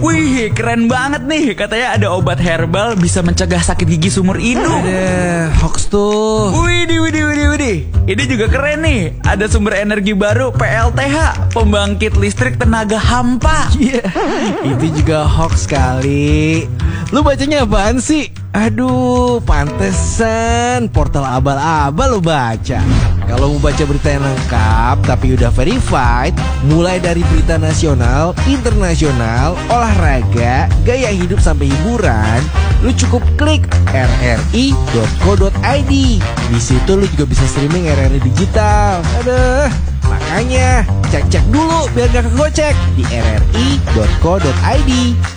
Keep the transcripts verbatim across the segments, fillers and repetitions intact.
Wih, keren banget nih. Katanya ada obat herbal bisa mencegah sakit gigi seumur hidup. Ada hoax tuh. Widih, widih, widih, widih. Ini juga keren nih. Ada sumber energi baru P L T H, pembangkit listrik tenaga hampa. Iya, itu juga hoax kali. Lu bacanya apaan sih? Aduh, pantesan portal abal-abal lu baca. Kalau mau baca berita yang lengkap tapi udah verified, mulai dari berita nasional, internasional, olahraga, gaya hidup sampai hiburan, lu cukup klik r r i dot co dot i d. Di situ lu juga bisa streaming R R I digital. Aduh, makanya cek-cek dulu biar gak kegocek di r r i dot co dot i d.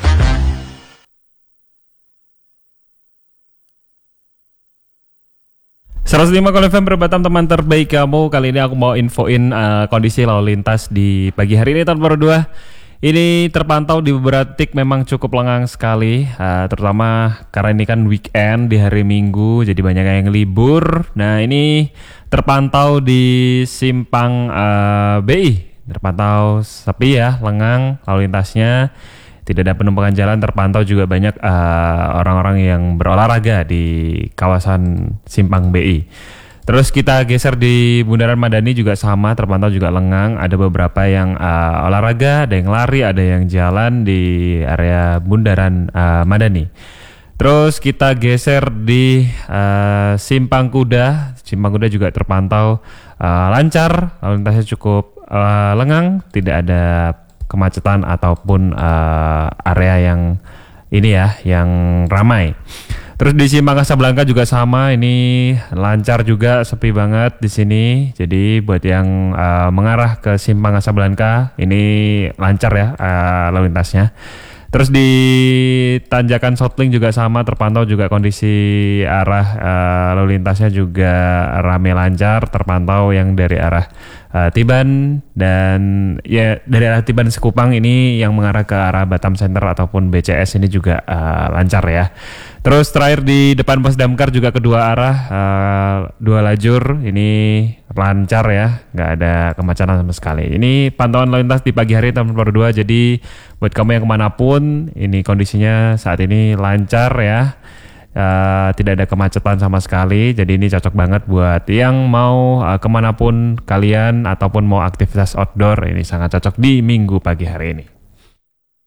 seratus lima F M Perbatam, teman terbaik kamu. Kali ini aku mau infoin uh, kondisi lalu lintas di pagi hari ini tahun baru dua. Ini terpantau di beberapa titik memang cukup lengang sekali, uh, terutama karena ini kan weekend di hari Minggu, jadi banyak yang libur. Nah, ini terpantau di simpang uh, B I, terpantau sepi ya, lengang lalu lintasnya. Tidak ada penumpukan jalan, terpantau juga banyak uh, orang-orang yang berolahraga di kawasan simpang B I. Terus kita geser di Bundaran Madani juga sama, terpantau juga lengang. Ada beberapa yang uh, olahraga, ada yang lari, ada yang jalan di area Bundaran uh, Madani. Terus kita geser di uh, Simpang Kuda. Simpang Kuda juga terpantau uh, lancar, lalu lintasnya cukup uh, lengang, tidak ada kemacetan ataupun uh, area yang ini ya, yang ramai. Terus di Simpang Kasablanka juga sama, ini lancar juga, sepi banget di sini. Jadi buat yang uh, mengarah ke Simpang Kasablanka ini lancar ya uh, lalu lintasnya. Terus di Tanjakan Sotling juga sama, terpantau juga kondisi arah uh, lalu lintasnya juga ramai lancar, terpantau yang dari arah uh, Tiban dan ya dari arah Tiban Sekupang ini yang mengarah ke arah Batam Center ataupun B C S ini juga uh, lancar ya. Terus terakhir di depan Pos Damkar juga kedua arah, uh, dua lajur ini lancar ya, nggak ada kemacetan sama sekali. Ini pantauan lalu lintas di pagi hari tahun baru dua, jadi buat kamu yang kemanapun, ini kondisinya saat ini lancar ya, uh, tidak ada kemacetan sama sekali. Jadi ini cocok banget buat yang mau uh, kemanapun kalian ataupun mau aktivitas outdoor, ini sangat cocok di minggu pagi hari ini.